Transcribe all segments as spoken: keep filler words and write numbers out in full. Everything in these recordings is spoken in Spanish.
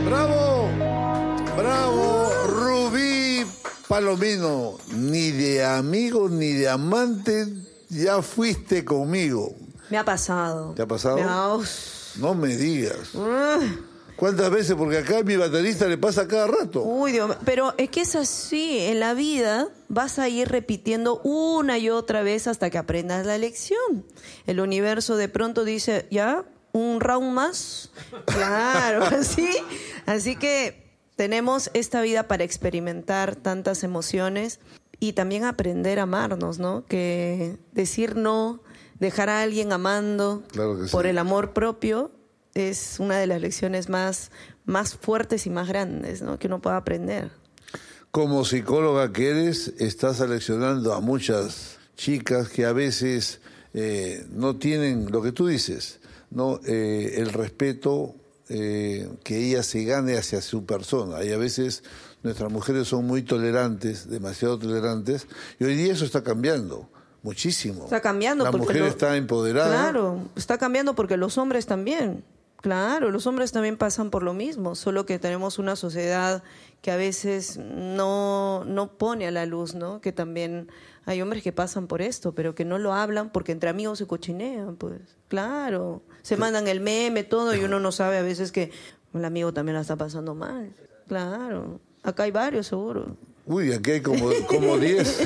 ¡Bravo! ¡Bravo! Rubí Palomino, ni de amigo ni de amante ya fuiste conmigo. Me ha pasado. ¿Te ha pasado? Me ha... No me digas. Uh. ¿Cuántas veces? Porque acá a mi baterista le pasa cada rato. Uy, Dios mío. Pero es que es así. En la vida vas a ir repitiendo una y otra vez hasta que aprendas la lección. El universo de pronto dice, ¿ya? ¿Un round más? Claro, así. Así que tenemos esta vida para experimentar tantas emociones y también aprender a amarnos, ¿no? Que decir no, dejar a alguien amando Claro que sí. por el amor propio es una de las lecciones más, más fuertes y más grandes, ¿no? Que uno pueda aprender. Como psicóloga que eres, estás seleccionando a muchas chicas que a veces eh, no tienen lo que tú dices, ¿no? Eh, el respeto eh, que ella se gane hacia su persona. Y a veces nuestras mujeres son muy tolerantes, demasiado tolerantes, y hoy día eso está cambiando. Muchísimo. Está cambiando. La porque mujer lo, está empoderada. Claro, está cambiando porque los hombres también. Claro, los hombres también pasan por lo mismo, solo que tenemos una sociedad que a veces no, no pone a la luz, ¿no? Que también hay hombres que pasan por esto, pero que no lo hablan porque entre amigos se cochinean, pues. Claro, se mandan el meme, todo, y uno no sabe a veces que el amigo también la está pasando mal. Claro, acá hay varios seguro. Uy, aquí hay como como diez.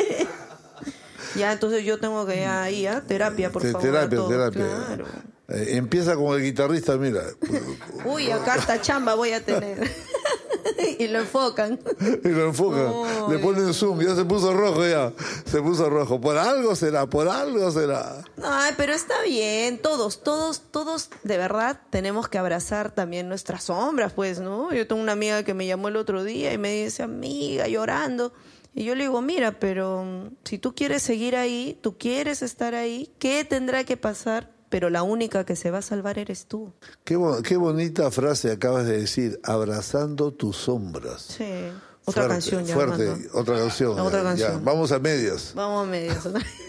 Ya, entonces yo tengo que ir ahí, ¿ah? Terapia, por Te- favor. terapia, a todos. terapia. Claro. Eh, empieza con el guitarrista, mira. Uy, acá harta chamba voy a tener. Y lo enfocan. Y lo enfoca, No, le ponen zoom, ya se puso rojo ya, se puso rojo. Por algo será, por algo será. Ay, pero está bien. Todos, todos, todos de verdad tenemos que abrazar también nuestras sombras, pues, ¿no? Yo tengo una amiga que me llamó el otro día y me dice, amiga, llorando. Y yo le digo, mira, pero mm, si tú quieres seguir ahí, tú quieres estar ahí, ¿qué tendrá que pasar? Pero la única que se va a salvar eres tú. Qué, bo- qué bonita frase acabas de decir, abrazando tus sombras. Sí. Otra Fuerte, canción ya. Fuerte, Armando. otra canción. Otra ya, canción. ya. Vamos a medias. Vamos a medias.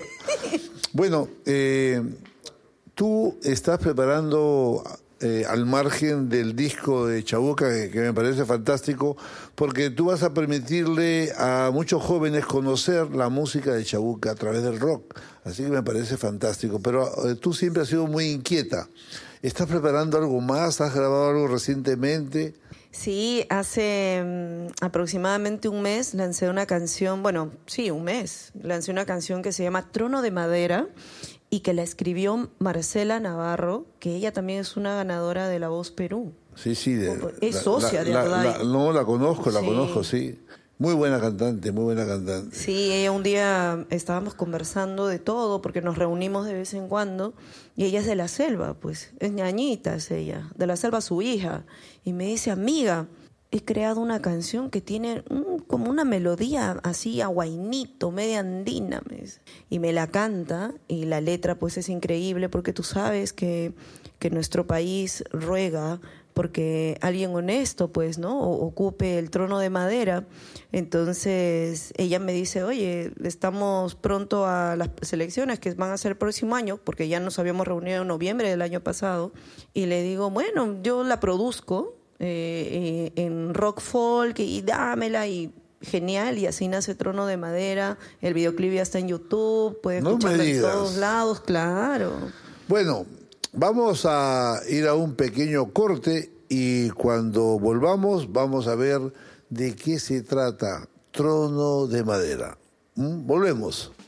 Bueno, eh, tú estás preparando eh, al margen del disco de Chabuca, que, que me parece fantástico, porque tú vas a permitirle a muchos jóvenes conocer la música de Chabuca a través del rock. Así que me parece fantástico. Pero eh, tú siempre has sido muy inquieta. ¿Estás preparando algo más? ¿Has grabado algo recientemente? Sí, hace mm, aproximadamente un mes lancé una canción, bueno, sí, un mes, lancé una canción que se llama Trono de Madera y que la escribió Marcela Navarro, que ella también es una ganadora de La Voz Perú. Sí, sí. De, Es la- socia la- de la- Ardai. la- No, la conozco, la Sí. conozco, sí. Muy buena cantante, muy buena cantante. Sí, ella un día estábamos conversando de todo, porque nos reunimos de vez en cuando, y ella es de la selva, pues, es ñañita, es ella, de la selva su hija, y me dice, amiga, he creado una canción que tiene mm, como una melodía así a guainito, media andina, me dice. Y me la canta, y la letra pues es increíble, porque tú sabes que, que nuestro país ruega porque alguien honesto, pues, ¿no? O, ocupe el trono de madera. Entonces, ella me dice, oye, estamos pronto a las elecciones que van a ser el próximo año, porque ya nos habíamos reunido en noviembre del año pasado, y le digo, bueno, yo la produzco eh, eh, en rock folk y dámela, y genial, y así nace Trono de Madera. El videoclip ya está en YouTube, puedes No me escucharlo en digas. todos lados, claro. Bueno, vamos a ir a un pequeño corte y cuando volvamos vamos a ver de qué se trata Trono de Madera. ¿Mm? Volvemos.